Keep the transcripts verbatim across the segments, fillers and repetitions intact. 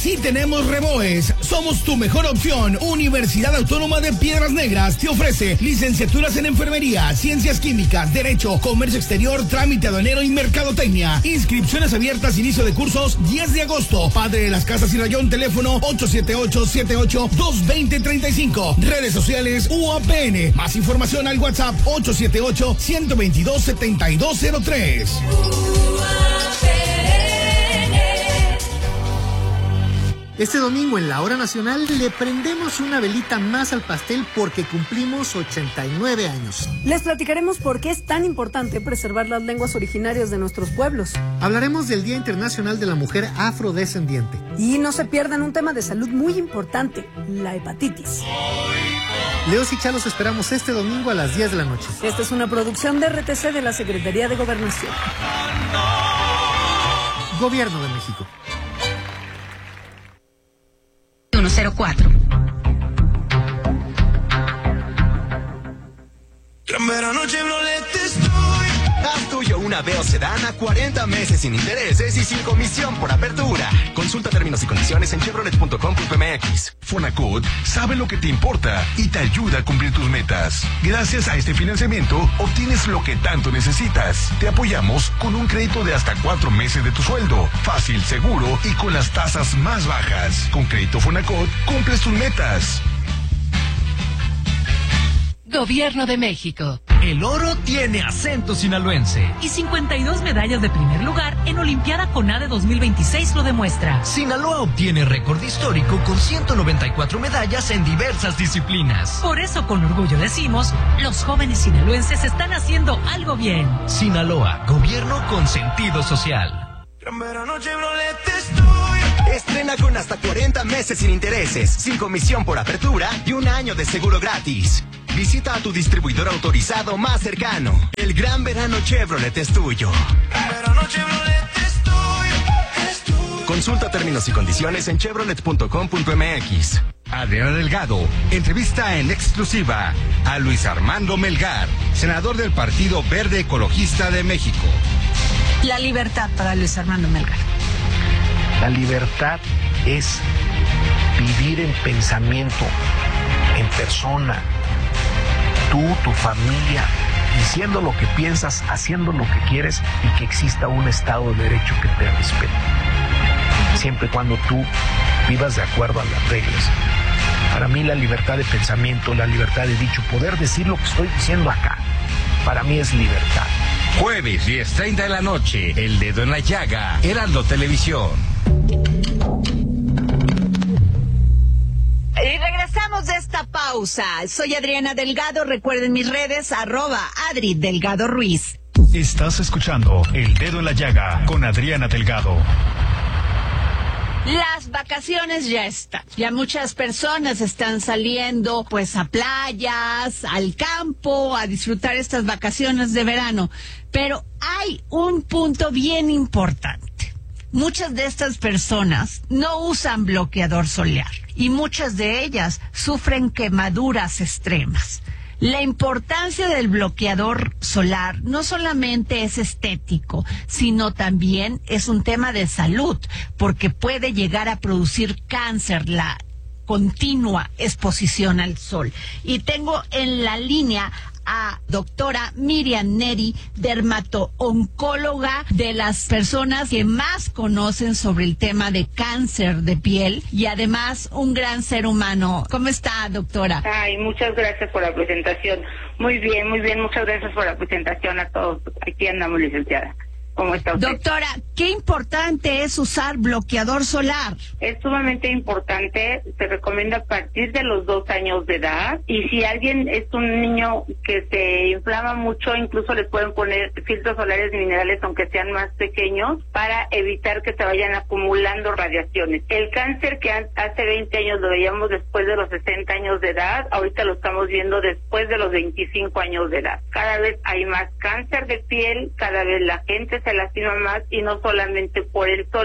sí tenemos Reboes. Somos tu mejor opción. Universidad Autónoma de Piedras Negras te ofrece licenciaturas en enfermería, ciencias químicas, derecho, comercio exterior, trámite aduanero y mercadotecnia. Inscripciones abiertas, inicio de cursos diez de agosto. Padre de las Casas y Rayón, teléfono ocho siete ocho, siete ocho, dos dos cero, tres cinco. Redes sociales U A P N. Más información al WhatsApp ocho siete ocho, uno dos dos, siete dos cero tres. Este domingo en la Hora Nacional le prendemos una velita más al pastel porque cumplimos ochenta y nueve años. Les platicaremos por qué es tan importante preservar las lenguas originarias de nuestros pueblos. Hablaremos del Día Internacional de la Mujer Afrodescendiente. Y no se pierdan un tema de salud muy importante, la hepatitis. Leos y Chalos esperamos este domingo a las diez de la noche. Esta es una producción de R T C de la Secretaría de Gobernación. Gobierno de México. uno cero cuatro. Gran verano Chevrolet estoy. Haz tuyo una Veo Sedán a cuarenta meses sin intereses y sin comisión por apertura. Consulta términos y condiciones en chevrolet punto com punto m x. Fonacot sabe lo que te importa y te ayuda a cumplir tus metas. Gracias a este financiamiento, obtienes lo que tanto necesitas. Te apoyamos con un crédito de hasta cuatro meses de tu sueldo. Fácil, seguro y con las tasas más bajas. Con Crédito Fonacot, cumples tus metas. Gobierno de México. El oro tiene acento sinaloense. Y cincuenta y dos medallas de primer lugar en Olimpiada CONADE dos mil veintiséis lo demuestra. Sinaloa obtiene récord histórico con ciento noventa y cuatro medallas en diversas disciplinas. Por eso con orgullo decimos, los jóvenes sinaloenses están haciendo algo bien. Sinaloa, gobierno con sentido social. Gran verano Chevrolet estoy. Estrena con hasta cuarenta meses sin intereses, sin comisión por apertura y un año de seguro gratis. Visita a tu distribuidor autorizado más cercano. El Gran Verano Chevrolet es tuyo. Gran Verano Chevrolet estoy, es tuyo. Consulta términos y condiciones en chevrolet punto com punto m x. Adriana Delgado entrevista en exclusiva a Luis Armando Melgar, senador del Partido Verde Ecologista de México. La libertad para Luis Armando Melgar. La libertad es vivir en pensamiento, en persona. Tú, tu familia, diciendo lo que piensas, haciendo lo que quieres y que exista un Estado de Derecho que te respete. Siempre y cuando tú vivas de acuerdo a las reglas. Para mí la libertad de pensamiento, la libertad de dicho, poder decir lo que estoy diciendo acá, para mí es libertad. Jueves diez treinta de la noche, El Dedo en la Llaga, Heraldo Televisión. Y regresamos de esta pausa. Soy Adriana Delgado. Recuerden mis redes, arroba Adri Delgado Ruiz. Estás escuchando El Dedo en la Llaga con Adriana Delgado. Las vacaciones ya están. Ya muchas personas están saliendo pues a playas, al campo, a disfrutar estas vacaciones de verano. Pero hay un punto bien importante. Muchas de estas personas no usan bloqueador solar y muchas de ellas sufren quemaduras extremas. La importancia del bloqueador solar no solamente es estético, sino también es un tema de salud, porque puede llegar a producir cáncer la continua exposición al sol. Y tengo en la línea a doctora Miriam Neri, dermato-oncóloga, de las personas que más conocen sobre el tema de cáncer de piel y además un gran ser humano. ¿Cómo está, doctora? Ay, muchas gracias por la presentación. Muy bien, muy bien, muchas gracias por la presentación a todos. Aquí andamos, licenciada. ¿Cómo está usted? Doctora, ¿qué importante es usar bloqueador solar? Es sumamente importante, se recomienda a partir de los dos años de edad, y si alguien es un niño que se inflama mucho, incluso le pueden poner filtros solares minerales aunque sean más pequeños, para evitar que se vayan acumulando radiaciones. El cáncer que hace veinte años lo veíamos después de los sesenta años de edad, ahorita lo estamos viendo después de los veinticinco años de edad. Cada vez hay más cáncer de piel, cada vez la gente se lastima más, y no solamente por el sol.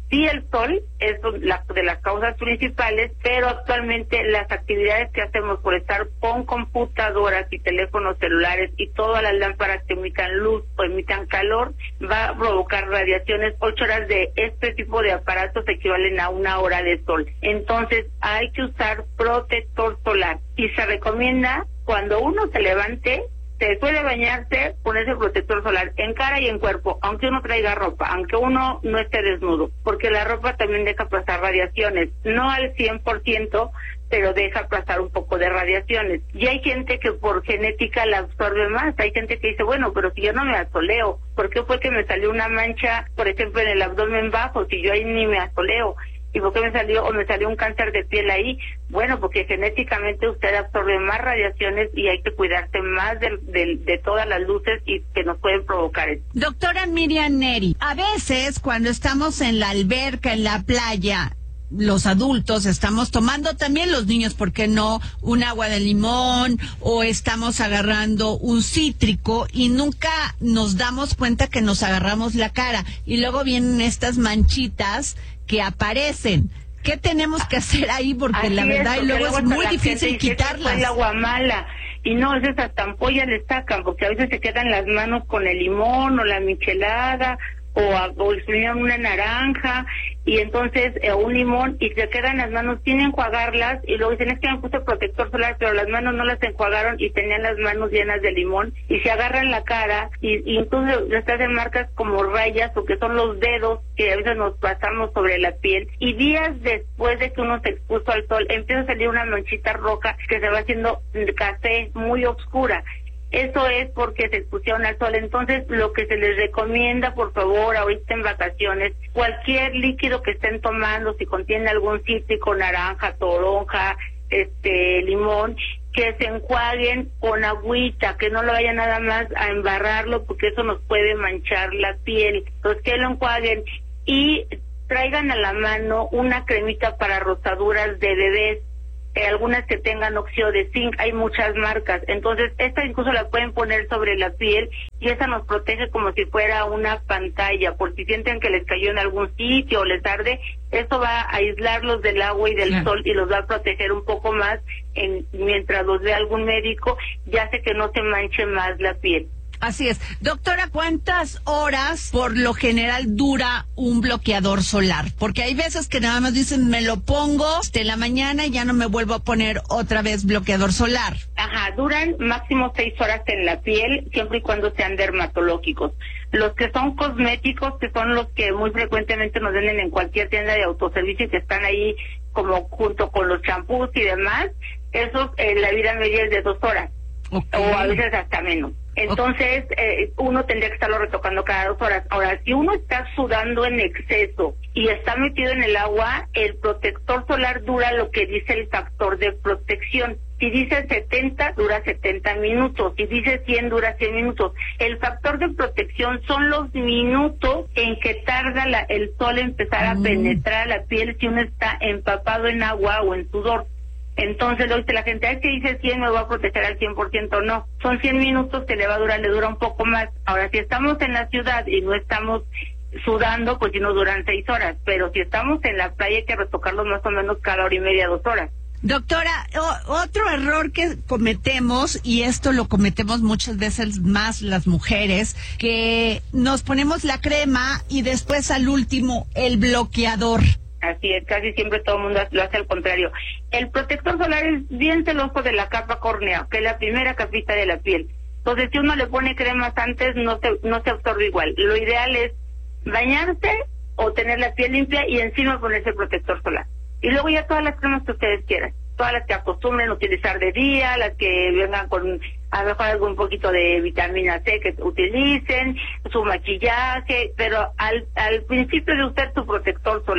Sí, el sol es la, de las causas principales, pero actualmente las actividades que hacemos por estar con computadoras y teléfonos celulares y todas las lámparas que emitan luz o emitan calor, va a provocar radiaciones. Ocho horas de este tipo de aparatos equivalen a una hora de sol. Entonces hay que usar protector solar y se recomienda cuando uno se levante, después de bañarse, ponerse protector solar en cara y en cuerpo, aunque uno traiga ropa, aunque uno no esté desnudo, porque la ropa también deja pasar radiaciones, no al cien por ciento, pero deja pasar un poco de radiaciones. Y hay gente que por genética la absorbe más, hay gente que dice, bueno, pero si yo no me asoleo, ¿por qué fue que me salió una mancha, por ejemplo, en el abdomen bajo, si yo ahí ni me asoleo? ¿Y por qué me salió o me salió un cáncer de piel ahí? Bueno, porque genéticamente usted absorbe más radiaciones y hay que cuidarse más de, de, de todas las luces y que nos pueden provocar eso. Doctora Miriam Neri, a veces cuando estamos en la alberca, en la playa, los adultos estamos tomando, también los niños, ¿por qué no?, un agua de limón o estamos agarrando un cítrico y nunca nos damos cuenta que nos agarramos la cara y luego vienen estas manchitas que aparecen. ¿Qué tenemos que hacer ahí? Porque Así la verdad es, y luego es muy difícil quitarlas. El agua mala. Y no, esas ampollas le sacan, porque a veces se quedan las manos con el limón o la michelada, o, a, o exprimieron una naranja, y entonces eh, un limón, y se quedan las manos sin enjuagarlas, y luego dicen, es que me puse protector solar, pero las manos no las enjuagaron, y tenían las manos llenas de limón, y se agarran la cara, y, y entonces les hacen marcas como rayas, o que son los dedos, que a veces nos pasamos sobre la piel, y días después de que uno se expuso al sol, empieza a salir una manchita roja, que se va haciendo café, muy oscura. Eso es porque se expusieron al sol. Entonces, lo que se les recomienda, por favor, ahorita en vacaciones, cualquier líquido que estén tomando, si contiene algún cítrico, naranja, toronja, este, limón, que se enjuaguen con agüita, que no lo vayan nada más a embarrarlo, porque eso nos puede manchar la piel. Entonces, que lo enjuaguen y traigan a la mano una cremita para rosaduras de bebés. Eh, algunas que tengan óxido de zinc, hay muchas marcas, entonces esta incluso la pueden poner sobre la piel y esa nos protege como si fuera una pantalla, por si sienten que les cayó en algún sitio o les arde, esto va a aislarlos del agua y del claro. sol y los va a proteger un poco más en, mientras los ve algún médico, ya hace que no se manche más la piel. Así es. Doctora, ¿cuántas horas por lo general dura un bloqueador solar? Porque hay veces que nada más dicen, me lo pongo de la mañana y ya no me vuelvo a poner otra vez bloqueador solar. Ajá, duran máximo seis horas en la piel, siempre y cuando sean dermatológicos. Los que son cosméticos, que son los que muy frecuentemente nos venden en cualquier tienda de autoservicio y que están ahí como junto con los champús y demás, esos, eh, la vida media es de dos horas. Okay. O a veces hasta menos. Entonces, eh, uno tendría que estarlo retocando cada dos horas. Ahora, si uno está sudando en exceso y está metido en el agua, el protector solar dura lo que dice el factor de protección. Si dice setenta, dura setenta minutos. Si dice cien, dura cien minutos. El factor de protección son los minutos en que tarda la, el sol en empezar a mm. penetrar la piel si uno está empapado en agua o en sudor. Entonces, lo dice la gente, es que dice cien, me va a proteger al cien por ciento. No, son cien minutos que le va a durar, le dura un poco más. Ahora, si estamos en la ciudad y no estamos sudando, pues sí nos duran seis horas. Pero si estamos en la playa hay que retocarlos más o menos cada hora y media, dos horas. Doctora, o, otro error que cometemos, y esto lo cometemos muchas veces más las mujeres, que nos ponemos la crema y después al último el bloqueador. Así es, casi siempre todo el mundo lo hace al contrario. El protector solar es bien celoso de la capa córnea, que es la primera capita de la piel. Entonces, si uno le pone cremas antes, no se, no se absorbe igual. Lo ideal es bañarse o tener la piel limpia y encima ponerse el protector solar. Y luego ya todas las cremas que ustedes quieran, todas las que acostumbren utilizar de día, las que vengan con a lo mejor algún poquito de vitamina C que utilicen, su maquillaje, pero al, al principio de usted su protector solar.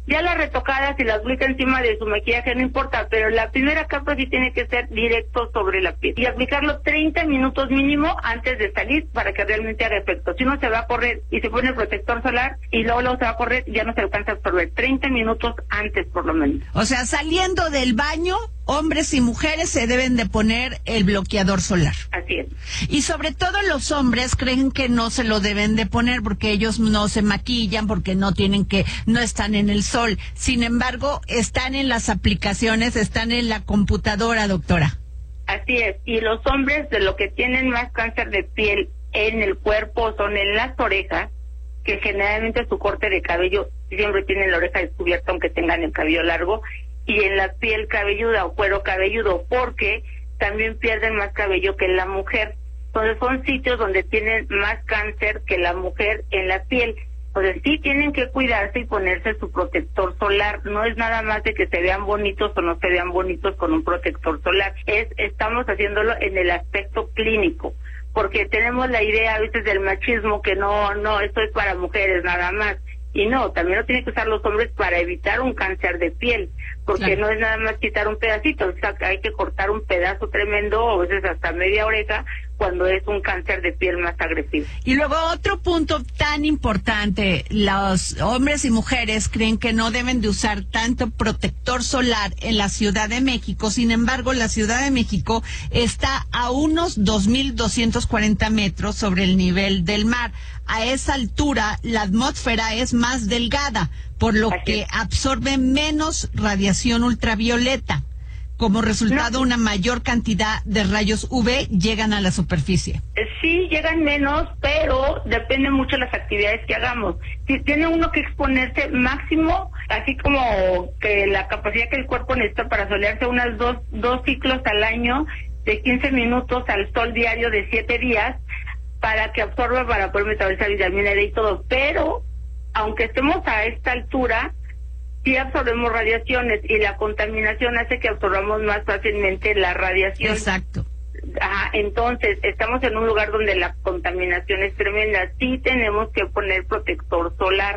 Ya la retocada, si la aplica encima de su maquillaje, no importa, pero la primera capa sí tiene que ser directo sobre la piel. Y aplicarlo treinta minutos mínimo antes de salir para que realmente haga efecto. Si uno se va a correr y se pone el protector solar y luego, luego se va a correr, ya no se alcanza a absorber. treinta minutos antes, por lo menos. O sea, saliendo del baño, hombres y mujeres se deben de poner el bloqueador solar. Así es. Y sobre todo los hombres creen que no se lo deben de poner porque ellos no se maquillan, porque no tienen que, no están en el sol. Sin embargo, están en las aplicaciones, están en la computadora, doctora. Así es. Y los hombres de lo que tienen más cáncer de piel en el cuerpo son en las orejas, que generalmente su corte de cabello siempre tienen la oreja descubierta aunque tengan el cabello largo, y en la piel cabelluda o cuero cabelludo, porque también pierden más cabello que la mujer. Entonces son sitios donde tienen más cáncer que la mujer en la piel. Entonces sí tienen que cuidarse y ponerse su protector solar. No es nada más de que se vean bonitos o no se vean bonitos con un protector solar. Es estamos haciéndolo en el aspecto clínico, porque tenemos la idea a veces del machismo que no, no, esto es para mujeres nada más. Y no, también lo tienen que usar los hombres para evitar un cáncer de piel, porque claro, no es nada más quitar un pedacito, o sea, hay que cortar un pedazo tremendo, o a veces hasta media oreja, cuando es un cáncer de piel más agresivo. Y luego otro punto tan importante, los hombres y mujeres creen que no deben de usar tanto protector solar en la Ciudad de México. Sin embargo, la Ciudad de México está a unos dos mil doscientos cuarenta metros sobre el nivel del mar. A esa altura la atmósfera es más delgada, por lo que absorbe menos radiación ultravioleta. Como resultado, no. una mayor cantidad de rayos U V llegan a la superficie. Sí, llegan menos, pero depende mucho de las actividades que hagamos. Si tiene uno que exponerse máximo, así como que la capacidad que el cuerpo necesita para solearse, unas dos, dos ciclos al año de quince minutos al sol diario de siete días, para que absorba, para poder metabolizar vitamina D y todo. Pero, aunque estemos a esta altura, sí absorbemos radiaciones, y la contaminación hace que absorbamos más fácilmente la radiación. Exacto. Ajá, entonces, estamos en un lugar donde la contaminación es tremenda. Sí tenemos que poner protector solar.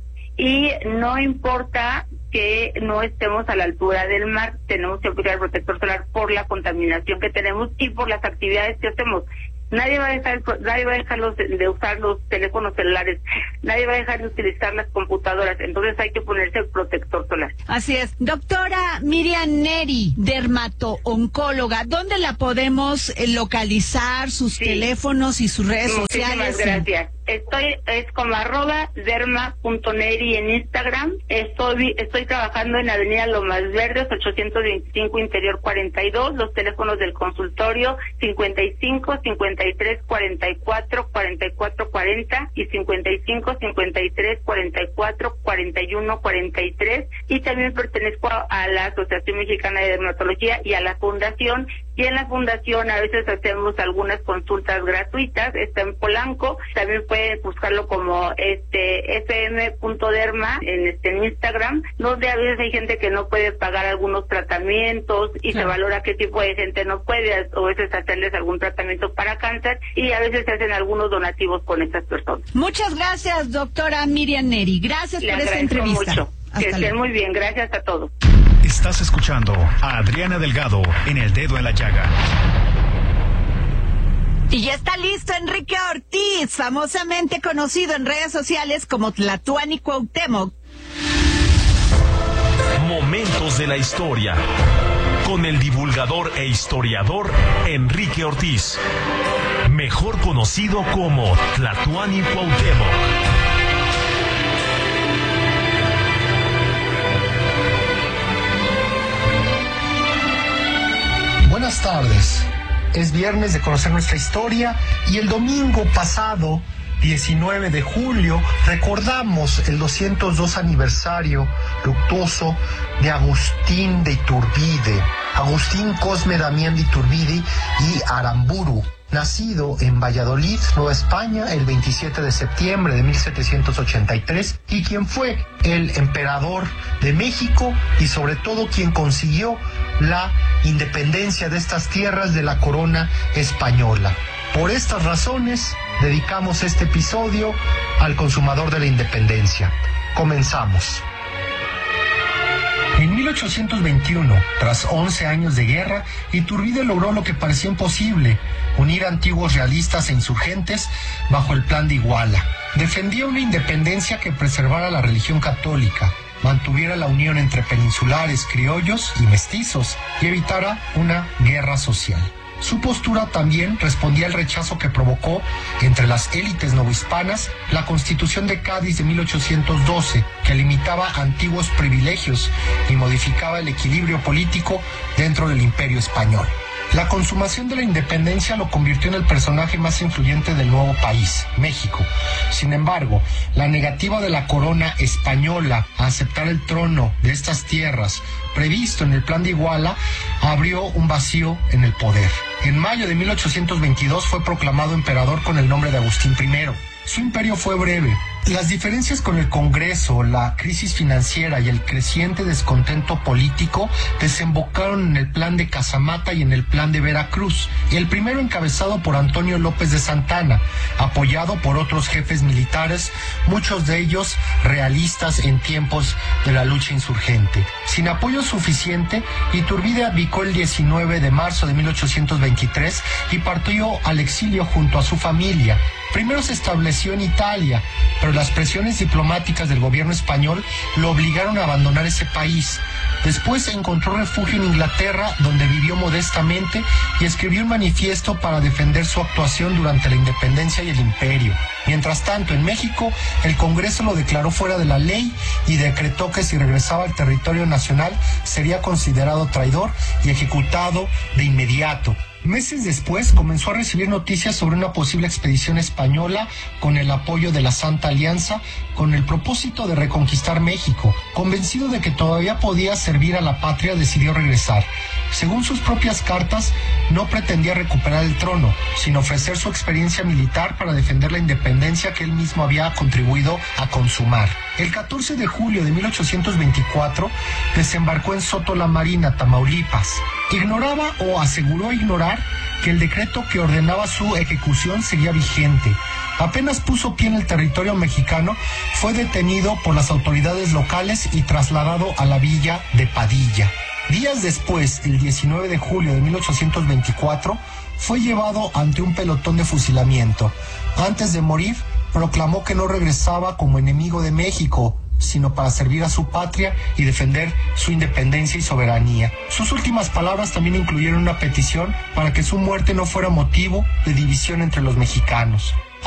Y no importa que no estemos a la altura del mar, tenemos que aplicar el protector solar por la contaminación que tenemos y por las actividades que hacemos. Nadie va a dejar, nadie va a dejar los, de usar los teléfonos celulares, nadie va a dejar de utilizar las computadoras, entonces hay que ponerse el protector solar. Así es. Doctora Miriam Neri, dermato-oncóloga, ¿dónde la podemos localizar, sus sí. teléfonos y sus redes Muchísimas sociales? Gracias. Estoy, es como arroba derma.neri en Instagram. Estoy, estoy trabajando en Avenida Lomas Verdes, ochocientos veinticinco Interior cuarenta y dos, los teléfonos del consultorio cincuenta y cinco, cincuenta y tres, cuarenta y cuatro, cuarenta y cuatro cuarenta y cincuenta y cinco, cincuenta y tres, cuarenta y cuatro, cuarenta y uno, cuarenta y tres, y también pertenezco a, a la Asociación Mexicana de Dermatología y a la Fundación. Y en la Fundación a veces hacemos algunas consultas gratuitas, está en Polanco, también pueden buscarlo como este f m punto derma en este en Instagram, donde a veces hay gente que no puede pagar algunos tratamientos y claro. se valora qué tipo de gente no puede, o a veces hacerles algún tratamiento para cáncer, y a veces se hacen algunos donativos con estas personas. Muchas gracias, doctora Miriam Neri. Gracias Le por esta entrevista. Mucho. Que estén muy bien, gracias a todos. Estás escuchando a Adriana Delgado en El Dedo en la Llaga. Y ya está listo Enrique Ortiz, famosamente conocido en redes sociales como Tlatuani Cuauhtémoc. Momentos de la historia, con el divulgador e historiador Enrique Ortiz, mejor conocido como Tlatuani Cuauhtémoc. Buenas tardes. Es viernes de conocer nuestra historia, y el domingo pasado, diecinueve de julio, recordamos el doscientos dos aniversario luctuoso de Agustín de Iturbide, Agustín Cosme Damián de Iturbide y Aramburu, nacido en Valladolid, Nueva España, el veintisiete de septiembre de mil setecientos ochenta y tres, y quien fue el emperador de México y sobre todo quien consiguió la independencia de estas tierras de la corona española. Por estas razones, dedicamos este episodio al consumador de la independencia. Comenzamos. mil ochocientos veintiuno, tras once años de guerra, Iturbide logró lo que parecía imposible, unir antiguos realistas e insurgentes bajo el Plan de Iguala. Defendía una independencia que preservara la religión católica, mantuviera la unión entre peninsulares, criollos y mestizos y evitara una guerra social. Su postura también respondía al rechazo que provocó entre las élites novohispanas la Constitución de Cádiz de mil ochocientos doce, que limitaba antiguos privilegios y modificaba el equilibrio político dentro del Imperio español. La consumación de la independencia lo convirtió en el personaje más influyente del nuevo país, México. Sin embargo, la negativa de la corona española a aceptar el trono de estas tierras, previsto en el Plan de Iguala, abrió un vacío en el poder. En mayo de mil ochocientos veintidós fue proclamado emperador con el nombre de Agustín primero. Su imperio fue breve. Las diferencias con el Congreso, la crisis financiera y el creciente descontento político desembocaron en el Plan de Casamata y en el Plan de Veracruz, y el primero encabezado por Antonio López de Santana, apoyado por otros jefes militares, muchos de ellos realistas en tiempos de la lucha insurgente. Sin apoyo suficiente, Iturbide abdicó el diecinueve de marzo de mil ochocientos veintitrés y partió al exilio junto a su familia. Primero se estableció en Italia, pero las presiones diplomáticas del gobierno español lo obligaron a abandonar ese país. Después encontró refugio en Inglaterra, donde vivió modestamente y escribió un manifiesto para defender su actuación durante la independencia y el imperio. Mientras tanto, en México, el Congreso lo declaró fuera de la ley y decretó que si regresaba al territorio nacional sería considerado traidor y ejecutado de inmediato. Meses después comenzó a recibir noticias sobre una posible expedición española con el apoyo de la Santa Alianza con el propósito de reconquistar México. Convencido de que todavía podía servir a la patria, decidió regresar. Según sus propias cartas, no pretendía recuperar el trono, sino ofrecer su experiencia militar para defender la independencia que él mismo había contribuido a consumar. El catorce de julio de mil ochocientos veinticuatro desembarcó en Soto la Marina, Tamaulipas. Ignoraba o aseguró ignorar que el decreto que ordenaba su ejecución seguía vigente. Apenas puso pie en el territorio mexicano, fue detenido por las autoridades locales y trasladado a la villa de Padilla. Días después, el diecinueve de julio de mil ochocientos veinticuatro, fue llevado ante un pelotón de fusilamiento. Antes de morir, proclamó que no regresaba como enemigo de México, sino para servir a su patria y defender su independencia y soberanía. Sus últimas palabras también incluyeron una petición para que su muerte no fuera motivo de división entre los mexicanos.